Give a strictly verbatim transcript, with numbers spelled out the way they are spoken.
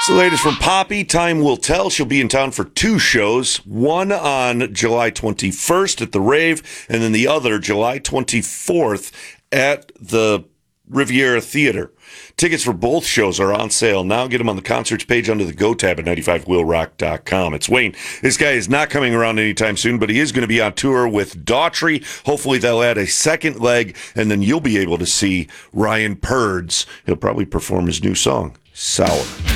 It's the latest from Poppy. Time will tell. She'll be in town for two shows. One on July twenty-first at the Rave, and then the other July twenty-fourth at the Riviera Theater. Tickets for both shows are on sale now. Get them on the concerts page under the Go tab at ninety-five wheel rock dot com. It's Wayne. This guy is not coming around anytime soon, but he is going to be on tour with Daughtry. Hopefully they'll add a second leg, and then you'll be able to see Ryan Purds. He'll probably perform his new song, Sour.